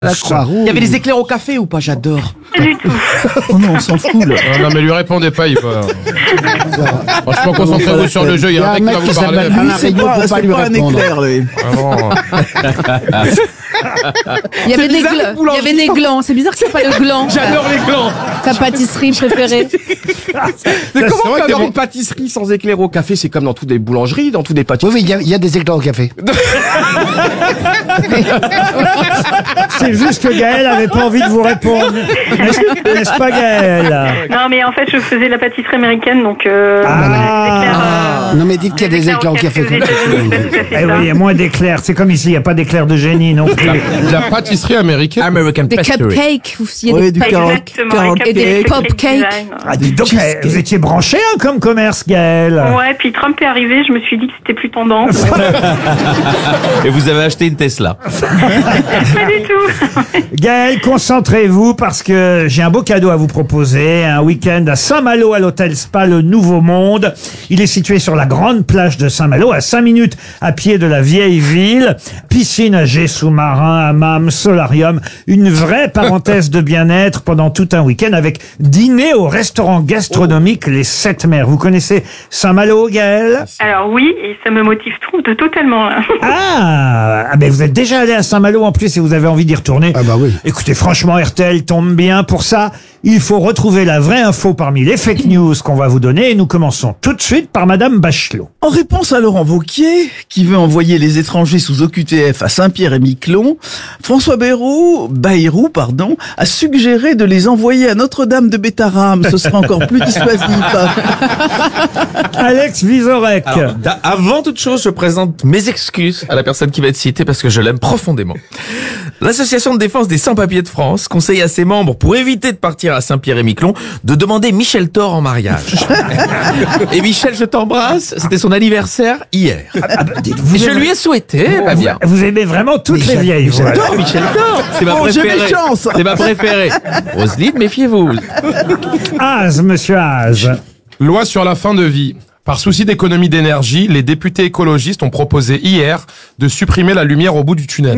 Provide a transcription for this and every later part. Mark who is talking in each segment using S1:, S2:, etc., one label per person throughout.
S1: La Croix-Rouge.
S2: Il y avait des éclairs au café ou pas? J'adore.
S3: Pas du tout.
S1: Oh non, on s'en fout là.
S4: Non, mais lui répondez pas, il va. Franchement, concentrez-vous sur le jeu, il y a un mec qui va vous parler.
S1: C'est pas un éclair, lui.
S4: Ah non.
S5: Il y avait
S2: bizarre,
S5: des
S2: le boulanger.
S5: il y avait des glands. C'est bizarre que c'est pas le gland.
S2: J'adore les clans.
S5: Ta pâtisserie préférée.
S2: Mais
S4: c'est
S2: comment
S4: vrai
S2: on peut
S4: que
S2: avoir
S4: bon-
S2: une pâtisserie sans éclair au café? C'est comme dans toutes les boulangeries, dans toutes les
S1: Oui,
S2: pâtisseries.
S1: oui, il y a des éclairs au café.
S6: C'est juste que Gaël avait pas envie de vous répondre. N'est-ce pas, Gaël?
S3: Non, mais en fait, je faisais la pâtisserie américaine, donc...
S1: Non, mais dites qu'il y a des éclairs au café.
S6: Eh oui, il y a moins d'éclairs. C'est comme ici, il n'y a pas d'éclairs de génie non plus.
S4: La pâtisserie américaine.
S2: American
S5: Des
S2: pastry.
S5: cupcakes. Il y a
S1: Oui,
S5: des
S1: du
S5: cupcakes.
S3: Exactement.
S5: Et des cupcakes.
S6: Ah, dites donc, vous étiez branché comme commerce, Gaël.
S3: Ouais, puis Trump est arrivé, je me suis dit que c'était plus tendance.
S7: Et vous avez acheté une Tesla.
S3: Pas du tout.
S6: Gaël, concentrez-vous parce que j'ai un beau cadeau à vous proposer. Un week-end à Saint-Malo à l'hôtel Spa Le Nouveau Monde. Il est situé sur la grande plage de Saint-Malo, à 5 minutes à pied de la vieille ville. Piscine à jet sous-marin, hammam, solarium. Une vraie parenthèse de bien-être pendant tout un week-end avec dîner au restaurant gastronomique Les Sept Mers. Vous connaissez Saint-Malo, Gaël?
S3: Alors oui, et ça me motive totalement. Là.
S6: Ah, mais vous êtes déjà allé à Saint-Malo en plus et vous avez envie d'y retourner.
S1: Ah bah oui.
S6: Écoutez, franchement, RTL tombe bien. Pour ça, il faut retrouver la vraie info parmi les fake news qu'on va vous donner. Et nous commençons tout de suite par Madame Bachelot.
S8: En réponse à Laurent Wauquiez, qui veut envoyer les étrangers sous OQTF à Saint-Pierre-et-Miquelon, François Bayrou, a suggéré de les envoyer à Notre-Dame de Bétarame. Ce sera encore plus dissuasif.
S6: Alex Vizorek.
S7: Alors, avant toute chose, je présente mes excuses à la personne qui va être citée parce que je l'aime profondément. L'association de défense des sans-papiers de France conseille à ses membres, pour éviter de partir à Saint-Pierre-et-Miquelon, de demander Michel Thor en mariage. Et Michel, je t'embrasse, c'était son anniversaire hier.
S6: Vous
S7: Et je
S6: aimez-
S7: lui ai souhaité, pas bien.
S6: Vous aimez vraiment toutes les vieilles voix.
S7: J'adore Michel Thor, c'est ma
S8: Oh, j'ai
S7: préférée.
S8: mes chances.
S7: C'est ma préférée. Roselyne, méfiez-vous.
S6: Az, monsieur Az.
S4: Loi sur la fin de vie. Par souci d'économie d'énergie, les députés écologistes ont proposé hier de supprimer la lumière au bout du tunnel.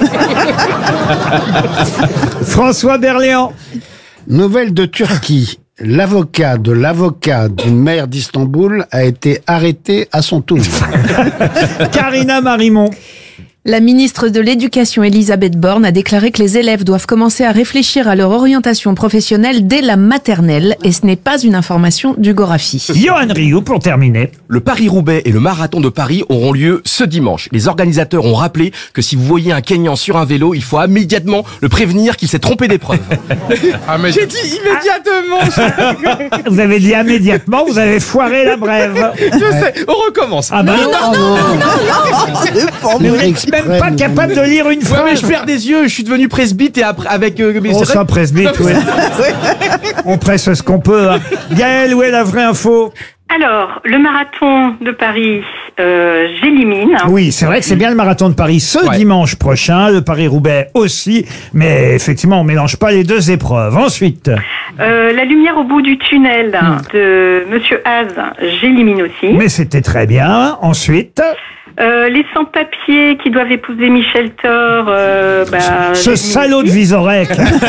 S6: François Berléand.
S1: Nouvelle de Turquie. L'avocat du maire d'Istanbul a été arrêté à son tour.
S6: Karina Marimon.
S5: La ministre de l'Éducation, Elisabeth Borne, a déclaré que les élèves doivent commencer à réfléchir à leur orientation professionnelle dès la maternelle. Et ce n'est pas une information du Gorafi.
S6: Johan Rioux pour terminer.
S2: Le Paris-Roubaix et le marathon de Paris auront lieu ce dimanche. Les organisateurs ont rappelé que si vous voyez un Kényan sur un vélo, il faut immédiatement le prévenir qu'il s'est trompé d'épreuve.
S4: Ah, mais
S2: J'ai dit immédiatement.
S6: Vous avez dit immédiatement, vous avez foiré la brève.
S2: Je sais. On recommence.
S6: Ah bah mais vous n'êtes
S1: Exprès,
S6: même pas
S1: mais-
S6: capable de lire une
S2: Ouais,
S6: phrase.
S2: mais je perds des yeux. Je suis devenu presbyte et après avec. Mais
S6: On
S2: c'est vrai
S6: s'en presbyte, oui. On presse ce qu'on peut. Hein. Gaël, où est la vraie info?
S3: Alors, le marathon de Paris, j'élimine.
S6: Oui, c'est vrai que c'est bien le marathon de Paris ce
S2: Ouais.
S6: dimanche prochain, le Paris-Roubaix aussi, mais effectivement, on mélange pas les deux épreuves. Ensuite,
S3: La lumière au bout du tunnel de Monsieur Az, j'élimine aussi.
S6: mais c'était très bien. Ensuite,
S3: Les sans-papiers qui doivent épouser Michel Thor,
S6: ce
S3: j'élimine
S6: salaud de
S3: aussi.
S6: Vizorek.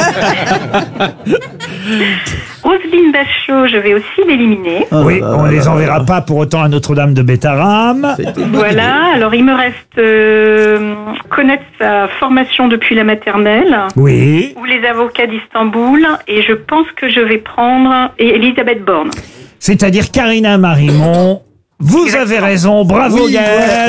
S3: Roselyne Bachelot, je vais aussi l'éliminer.
S6: Oui, on les enverra pas pour autant à Notre-Dame de Bétarame.
S3: Voilà, alors il me reste connaître sa formation depuis la maternelle,
S6: Oui.
S3: ou les avocats d'Istanbul, et je pense que je vais prendre Elisabeth Borne.
S6: C'est-à-dire Karina Marimon. Vous avez raison, bravo
S1: Oui,
S6: Gaël.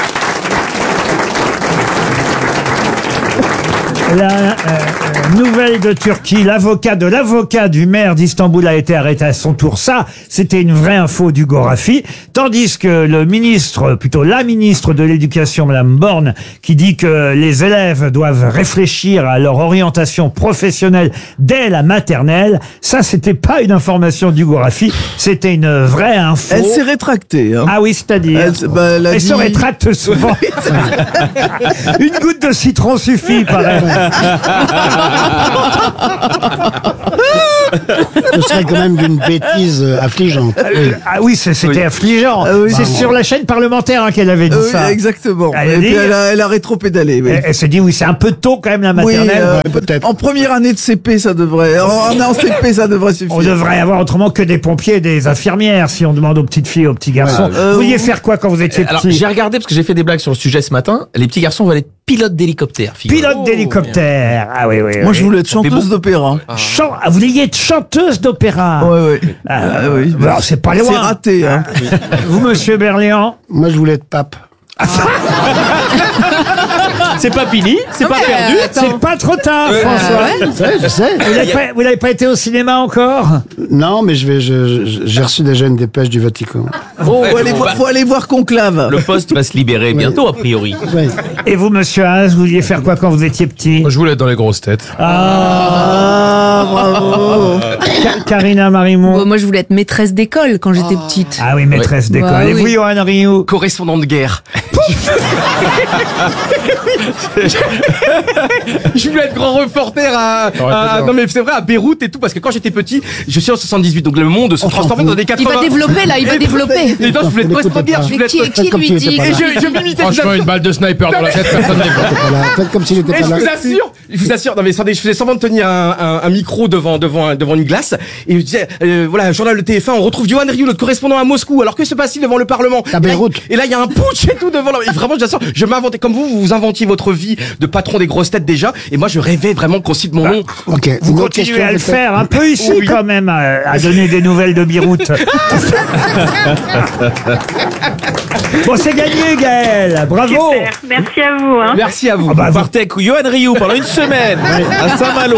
S6: La nouvelle de Turquie, l'avocat du maire d'Istanbul a été arrêté à son tour. Ça, c'était une vraie info du Gorafi. Tandis que le ministre, plutôt la ministre de l'Éducation, Madame Borne, qui dit que les élèves doivent réfléchir à leur orientation professionnelle dès la maternelle, ça, c'était pas une information du Gorafi, c'était une vraie info.
S8: Elle s'est rétractée. Hein.
S6: Ah oui, c'est-à-dire
S8: Elle a
S6: elle
S8: dit-
S6: se rétracte souvent. Une goutte de citron suffit, pareil.
S1: Ce serait quand même d'une bêtise affligeante.
S6: Ah oui, c'était affligeant.
S8: Ah oui,
S6: c'est
S8: bah,
S6: sur la chaîne parlementaire qu'elle avait dit
S8: Oui,
S6: ça.
S8: exactement.
S6: Elle a
S8: Et
S6: dit-
S8: puis elle a rétropédalé. Oui.
S6: Elle s'est dit, oui, c'est un peu tôt quand même la
S8: Oui,
S6: maternelle.
S1: peut-être.
S8: en première année de CP, ça devrait. En CP, ça devrait suffire.
S6: On devrait avoir autrement que des pompiers et des infirmières si on demande aux petites filles, aux petits garçons. Vous vouliez faire quoi quand vous étiez
S7: Alors,
S6: petit?
S7: j'ai regardé parce que j'ai fait des blagues sur le sujet ce matin. Les petits garçons veulent être pilotes d'hélicoptère. figurez-vous.
S6: Pilote d'hélicoptère. Ah oui, oui.
S8: Moi,
S6: oui.
S8: je voulais être chanteuse d'opéra.
S6: Ah, vous vouliez être chanteuse d'opéra?
S8: Ouais, ouais.
S6: Ah,
S8: oui.
S6: bah, c'est pas
S8: C'est
S6: loin.
S8: raté, hein.
S6: Vous, monsieur Berléand?
S1: Moi, je voulais être pape.
S7: C'est pas fini, c'est pas perdu.
S6: C'est pas trop tard, François.
S1: Je sais.
S6: Vous n'avez pas été au cinéma encore?
S1: Non, mais j'ai reçu déjà une dépêche du Vatican.
S8: Faut aller voir Conclave.
S7: Le poste va se libérer bientôt, a priori.
S1: Ouais.
S6: Et vous, monsieur Haas, vous vouliez faire quoi quand vous étiez petit?
S4: Moi, je voulais être dans les grosses têtes.
S8: Ah, bravo.
S6: Karina Marimont.
S5: Bon, moi, je voulais être maîtresse d'école quand j'étais petite.
S6: Ah oui, maîtresse d'école.
S5: Bah
S6: Et vous,
S5: oui.
S6: Johan Rioux?
S2: Correspondant de guerre. Je voulais être grand reporter non mais c'est vrai, à Beyrouth et tout, parce que quand j'étais petit, je suis en 78, donc le monde se transformait dans des 80.
S5: Il va développer, là, il va développer.
S2: Et non, je voulais être correspondant de guerre, je voulais
S5: Mais
S2: être...
S5: qui lui dit?
S2: Et je m'imitais.
S4: Franchement, une balle de sniper dans la tête, personne n'est bon.
S1: Voilà, faites comme s'il était
S2: Et
S1: pas là.
S2: je vous assure, non mais attendez, je faisais semblant de tenir un micro devant une glace, et je disais, voilà, journal de TF1, on retrouve Johan Rioux, notre correspondant à Moscou, alors que se passe-t-il devant le Parlement?
S1: À Beyrouth.
S2: Et là, il y a un putsch et tout devant et vraiment, j'assure, je m'inventais, comme vous inventiez votre vie de patron des grosses têtes déjà, et moi je rêvais vraiment qu'on cite mon nom.
S1: Ok.
S6: Vous
S1: Une autre
S6: continuez
S1: question,
S6: à le
S1: peut-être
S6: faire un peu ici
S2: Oui.
S6: quand même, à donner des nouvelles de Beyrouth. Bon, c'est gagné, Gaël. Bravo.
S3: Super. Merci à vous. Hein.
S2: Merci à vous.
S6: Ah bah,
S7: Vous partez avec Johan Rioux pendant une semaine à Saint-Malo.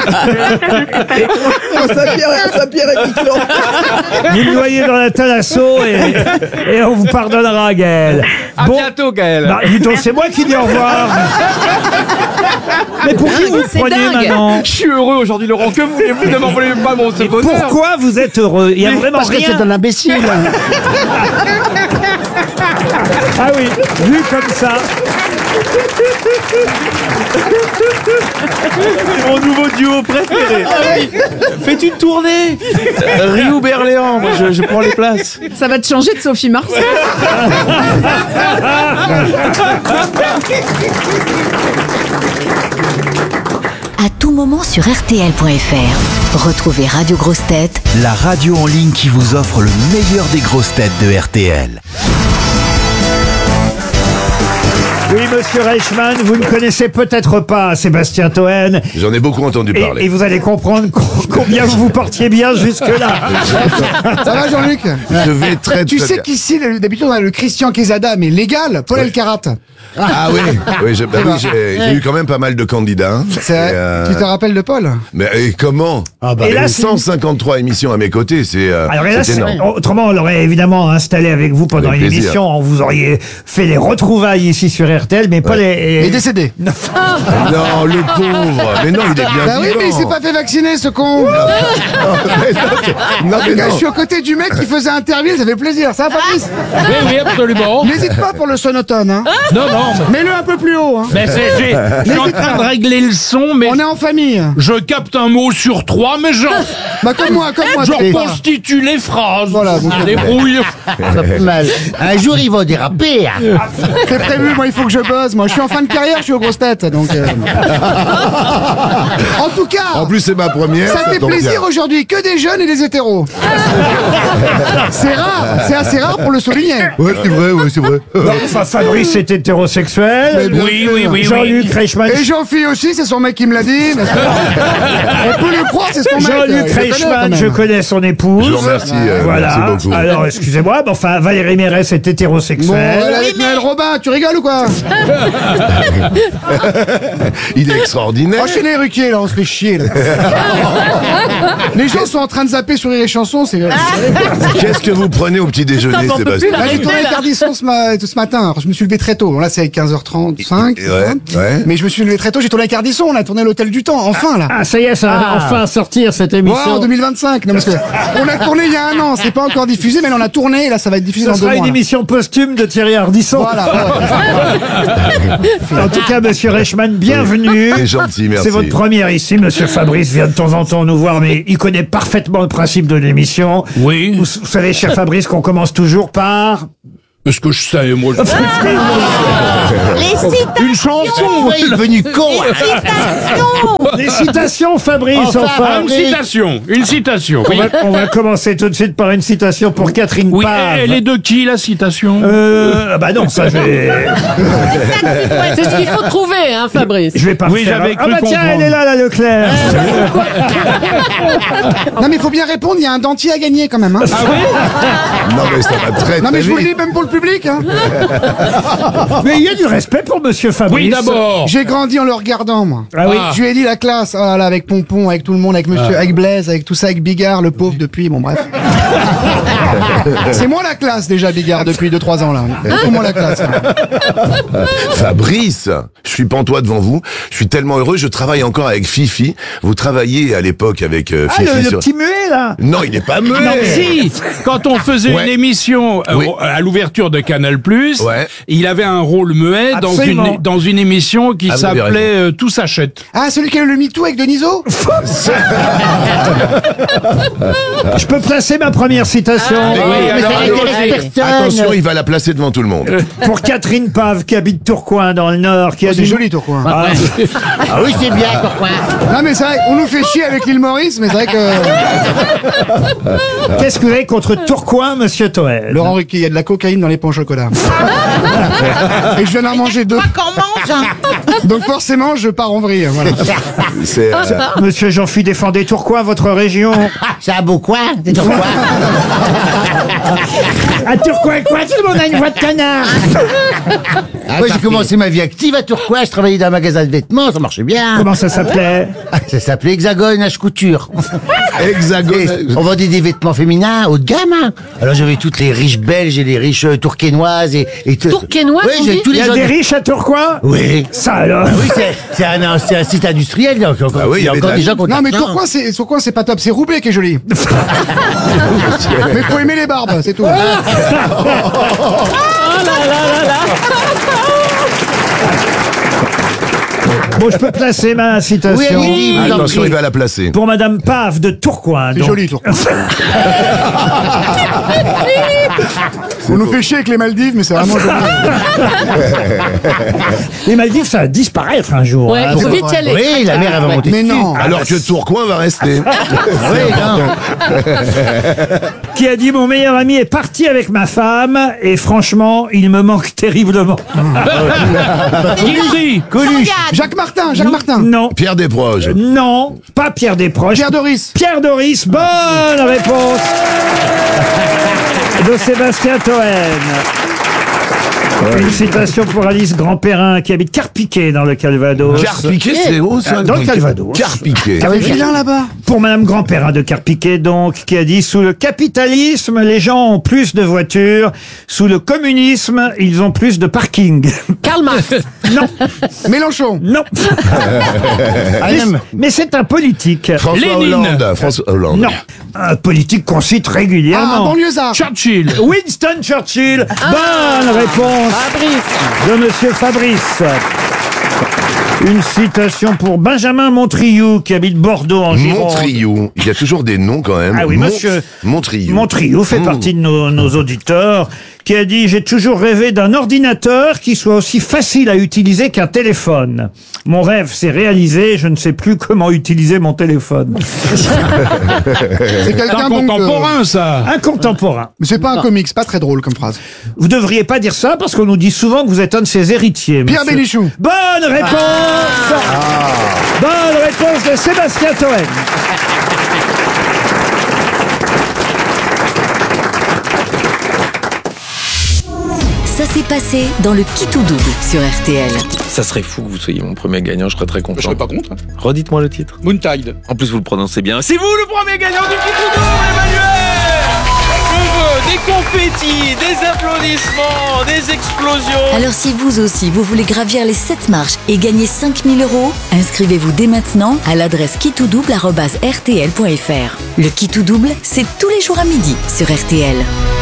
S8: Saint-Pierre et Miquelon.
S6: vous le noyez dans la thalasso et on vous pardonnera, Gaël.
S2: À bientôt, Gaël.
S6: Bah, dis donc, c'est moi qui dis au revoir. Mais pour qui vous
S5: C'est
S6: prenez
S5: dingue.
S6: maintenant?
S2: Je suis heureux aujourd'hui, Laurent. Que voulez-vous? Ne m'en voulez pas mon bonheur.
S6: Pourquoi vous êtes heureux? Il y a vraiment
S1: Parce que
S6: rien.
S1: c'est un imbécile.
S6: Ah oui, vu comme ça.
S7: C'est mon nouveau duo préféré. Faites une tournée. Rioux Berléand, moi je prends les places.
S5: Ça va te changer de Sophie Marceau.
S9: À tout moment sur RTL.fr. Retrouvez Radio Grosses Têtes,
S10: La radio en ligne qui vous offre le meilleur des grosses têtes de RTL.
S6: Oui, monsieur Reichmann, vous ne connaissez peut-être pas Sébastien Toen.
S11: J'en ai beaucoup entendu parler.
S6: Et vous allez comprendre combien vous vous portiez bien jusque-là.
S12: Ça va, Jean-Luc?
S11: Je vais très
S12: Tu
S11: très
S12: sais
S11: bien.
S12: qu'ici, d'habitude, on a le Christian Quesada, mais légal, Paul Elkarat.
S11: Ah oui, oui, j'ai eu quand même pas mal de candidats. hein.
S12: C'est vrai.
S11: Et,
S12: Tu te rappelles de Paul?
S11: Mais et comment
S6: Et là, c'est-
S11: 153 émissions à mes côtés, c'est
S6: Alors et là,
S11: c'est énorme.
S6: autrement, on l'aurait évidemment installé avec vous pendant
S11: Avec
S6: une
S11: plaisir.
S6: émission. On vous auriez fait les retrouvailles ici sur RTL, mais Paul
S12: Il
S6: est...
S12: est décédé.
S11: Non, le pauvre. Mais non, il est bien
S12: Bah oui,
S11: vivant.
S12: mais il s'est pas fait vacciner, ce con.
S11: Non, mais
S12: Je
S11: non.
S12: suis à côté du mec qui faisait interview, ça fait plaisir. Ça va, Fabrice?
S4: Oui, absolument.
S12: N'hésite pas pour le sonotone, hein.
S4: Non, non,
S12: Mets-le un peu plus haut, hein.
S4: mais je suis en train de régler le son, mais
S12: On est en famille.
S4: je capte un mot sur trois, mais
S12: Bah, comme moi,
S4: je
S12: t'es pas.
S4: reconstitue les phrases.
S12: Voilà, donc-
S4: Débrouille.
S1: Mal. Un jour, ils vont déraper.
S12: C'est prévu, moi, il faut que je buzz. Moi, je suis en fin de carrière, je suis aux grosses têtes, donc. En tout cas.
S11: En plus, c'est ma première.
S12: Ça fait
S11: tombe
S12: plaisir
S11: bien.
S12: aujourd'hui, que des jeunes et des hétéros. C'est rare, c'est assez rare pour le souligner.
S11: Ouais, c'est vrai, ouais, c'est vrai.
S6: Enfin, Fabrice est hétérosexuel.
S12: Mais bien sûr.
S6: Jean-Luc Reichmann.
S12: Et Jean-Phil aussi, c'est son mec qui me l'a dit. n'est-ce pas? On peut le croire, c'est son mec.
S6: Jean-Luc
S12: je le connais,
S6: Reichmann,
S12: quand
S6: je
S12: même.
S6: connais son épouse.
S11: Je vous remercie,
S6: Voilà.
S11: merci beaucoup.
S6: Alors, excusez-moi, mais enfin, Valérie Mérès est
S12: Bon,
S6: hétérosexuelle.
S12: avec Noël Robin, tu rigoles ou quoi?
S11: Il est extraordinaire.
S12: Enchaînez Ruquier, là, on se fait chier, là. Les gens sont en train de zapper sur les chansons, c'est...
S11: Qu'est-ce que vous prenez au petit déjeuner, Sébastien
S12: Là, j'ai tourné Cardisson ce matin, alors je me suis levé très tôt. Là, passé à 15h35.
S11: Ouais.
S12: Mais je me suis levé très tôt, j'ai tourné avec Ardisson, on a tourné l'Hôtel du Temps, enfin là.
S6: Ah, ça y est, ça va enfin sortir cette émission.
S12: Ouais, en 2025. Non, parce que on a tourné il y a un an, c'est pas encore diffusé, mais là, on a tourné et là ça va être diffusé
S6: Ce
S12: dans 2
S6: sera
S12: mois.
S6: une émission posthume de Thierry Ardisson.
S12: Voilà.
S6: En tout cas, monsieur Reichmann, bienvenue.
S11: C'est gentil, merci.
S6: C'est votre première ici. Monsieur Fabrice vient de temps en temps nous voir, mais il connaît parfaitement le principe de l'émission.
S13: Oui.
S6: Vous savez, cher Fabrice, qu'on commence toujours par...
S13: Est-ce que je sais, moi je...
S14: Une chanson.
S6: Il est devenu con. Les citations, Fabrice, enfin.
S13: Une citation, oui.
S6: On va commencer tout de suite par une citation pour Catherine
S13: Oui,
S6: Pave.
S13: elle est de qui, la citation
S6: Bah non, ça je vais...
S14: C'est ce qu'il faut trouver, hein, Fabrice.
S6: Je vais pas
S13: Oui,
S6: faire...
S13: j'avais cru
S6: Ah bah tiens,
S13: comprendre.
S6: elle est là, la Leclerc.
S12: Non, mais il faut bien répondre, il y a un dentier à gagner quand même. Hein.
S13: Ah oui
S11: Non, mais ça va très,
S12: Non, mais
S11: très
S12: je vous le dis,
S11: vite.
S12: même pour le public. Hein.
S6: Mais il y a du respect pour monsieur Fabrice.
S13: Oui, d'abord.
S12: J'ai grandi en le regardant, moi.
S6: Ah oui.
S12: Je lui ai dit la classe, ah là, avec Pompon, avec tout le monde, avec monsieur, avec Blaise, avec tout ça, avec Bigard, le pauvre depuis, bon bref. C'est moi la classe déjà, Bigard, depuis 2-3 ans là. C'est moi la classe. Là.
S11: Fabrice, je suis pantois devant vous. Je suis tellement heureux. Je travaille encore avec Fifi. Vous travaillez à l'époque avec
S6: Ah,
S11: Fifi.
S6: le
S11: sur-
S6: petit muet, là.
S11: Non, il n'est pas muet.
S13: Non, si, quand on faisait
S11: Ouais.
S13: une émission
S11: Oui.
S13: à l'ouverture de Canal+,
S11: Ouais.
S13: il avait un rôle muet
S6: Absolument.
S13: dans une émission qui
S11: Ah, vous avez
S13: s'appelait Tout s'achète.
S12: Ah, celui qui a eu le MeToo avec Deniso.
S6: Je peux placer ma première citation
S11: Attention, il va la placer devant tout le monde.
S6: pour Catherine Pave, qui habite Tourcoing, dans le Nord, qui a
S12: Oh, c'est
S6: dit...
S12: joli, toi, quoi.
S6: Ah,
S14: Ah oui, c'est bien, pourquoi?
S12: Non, mais c'est vrai, on nous fait chier avec l'île Maurice, mais c'est vrai que.
S6: Qu'est-ce que vous avez contre Tourcoing, monsieur Toel?
S12: Laurent Ruquier, il y a de la cocaïne dans les pains au chocolat. Et je viens d'en manger 2.
S14: Qu'on mange, hein.
S12: Donc forcément, je pars en vrille. Voilà.
S11: C'est,
S6: Monsieur Jean-Philippe, défendez Tourcoing, votre région.
S14: C'est un beau coin, c'est pourquoi?
S6: À Tourcoing, quoi? Tout le monde a une voix de canard.
S14: Moi, j'ai commencé ma vie active à Tourcoing, je travaillais dans un magasin de vêtements, ça marchait bien.
S6: Comment ça s'appelait?
S14: Ça s'appelait Hexagone H Couture.
S11: Hexagone.
S14: Et on vendait des vêtements féminins haut de gamme. Hein. Alors j'avais toutes les riches belges et les riches tourquenoises et
S5: Tourquenoises,
S14: Oui,
S5: on
S14: j'ai
S5: dit
S14: tous
S6: Il y
S14: les
S6: a
S14: gens.
S6: des riches à Tourcoing?
S14: Oui.
S6: Ça alors?
S14: Ah oui, c'est un site industriel. Il y a encore,
S11: Ah oui,
S14: il y a encore des gens qui ont de
S12: Non, mais
S14: l'argent.
S12: Tourcoing, c'est pas top. C'est Roubaix qui est joli. Mais faut aimer les barbes, c'est tout.
S6: Bon, je peux placer ma citation.
S14: Oui, allez-y, vous en
S11: attention,
S14: prie.
S11: il va la placer.
S6: Pour Madame Pave de Tourcoing.
S12: C'est
S6: donc.
S12: joli, Tourcoing. On nous fait chier avec les Maldives, mais c'est vraiment joli.
S6: Les Maldives, ça va disparaître un jour.
S14: Ouais,
S6: hein.
S14: faut vite y aller. Oui, la mer, elle va monter
S12: Mais
S14: dessus.
S12: non.
S11: Alors que Tourcoing va rester.
S14: Oui, non.
S6: Qui a dit: mon meilleur ami est parti avec ma femme et franchement, il me manque terriblement.
S13: Guitry.
S6: Coluche.
S12: Jacques Martin, Jacques Martin.
S6: Non.
S11: Pierre Desproges.
S6: Non, pas Pierre Desproges.
S12: Pierre Doris.
S6: Pierre Doris, bonne réponse de Sébastien Toen. Une citation pour Alice Grandperrin, qui habite Carpiquet dans le Calvados.
S11: Carpiquet, c'est où ça?
S6: Dans le Calvados.
S11: Carpiquet.
S12: Il vilain là-bas.
S6: Pour Madame Grandperrin de Carpiquet, donc, qui a dit: sous le capitalisme, les gens ont plus de voitures. Sous le communisme, ils ont plus de parking.
S14: Karl Marx.
S6: Non,
S12: Mélenchon.
S6: non. Mais c'est un politique.
S11: François
S13: Lénine.
S11: Hollande. François Hollande.
S6: Non, un politique qu'on cite
S12: Ah,
S6: régulièrement.
S12: banlieusard.
S13: Churchill.
S6: Winston Churchill. Bonne réponse de Monsieur Fabrice. Une citation pour Benjamin Montriou, qui habite Bordeaux en Gironde.
S11: Montriou. Il y a toujours des noms quand même.
S6: Ah oui, monsieur.
S11: Montriou.
S6: Montriou fait partie de nos auditeurs, qui a dit: j'ai toujours rêvé d'un ordinateur qui soit aussi facile à utiliser qu'un téléphone. Mon rêve s'est réalisé, je ne sais plus comment utiliser mon téléphone.
S12: C'est quelqu'un donc.
S13: Contemporain, ça.
S6: Un contemporain.
S12: Mais c'est pas un comique, c'est pas très drôle comme phrase.
S6: Vous devriez pas dire ça parce qu'on nous dit souvent que vous êtes un de ses héritiers.
S12: Pierre
S6: monsieur.
S12: Bénichou.
S6: Bonne réponse. Bonne réponse de Sébastien Toen.
S9: Ça s'est passé dans le Qui tout double sur RTL.
S7: Ça serait fou que vous soyez mon premier gagnant, je serais très content.
S13: Je serais pas contre.
S7: Redites-moi le titre.
S13: Moontide.
S7: En plus, vous le prononcez bien. C'est vous le premier gagnant du Qui tout double, Emmanuel. des confettis, des applaudissements, des explosions.
S9: Alors si vous aussi, vous voulez gravir les 7 marches et gagner 5 000 €, inscrivez-vous dès maintenant à l'adresse quittouxdouble@rtl.fr. Le qui tout double, c'est tous les jours à midi sur RTL.